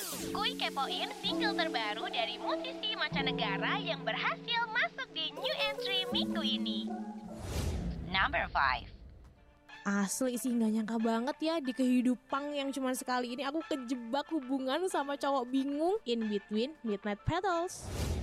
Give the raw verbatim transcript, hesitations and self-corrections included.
Kuy kepoin single terbaru dari musisi mancanegara yang berhasil masuk di new entry minggu ini. Number five. Asli sih gak nyangka banget ya di kehidupan yang cuma sekali ini aku kejebak hubungan sama cowok bingung In Between Midnight Petals.